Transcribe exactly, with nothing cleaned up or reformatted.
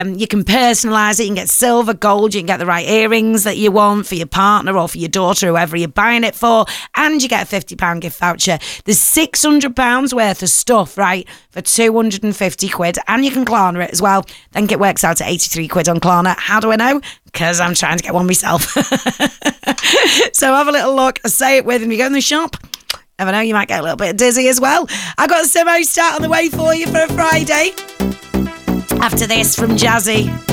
Um, you can personalise it. You can get silver, gold. You can get the right earrings that you want for your partner or for your daughter, whoever you're buying it for. And you get a fifty pounds gift voucher. There's six hundred pounds worth of stuff, right, for two hundred fifty quid. And you can Klarna it as well. I think it works out at eighty-three quid on Klarna. How do I know? Because I'm trying to get one myself. So have a little look. Say it with, and you go in the shop. Never know, you might get a little bit dizzy as well. I got Simo Stat on the way for you for a Friday. After this from Jazzy.